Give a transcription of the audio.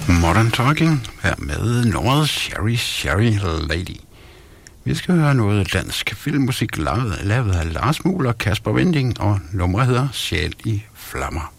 Modern Talking her med nummeret Sherry Sherry Lady. Vi skal høre noget dansk filmmusik lavet af Lars Muhl og Kasper Winding, og nummeret hedder Sjæl i flammer.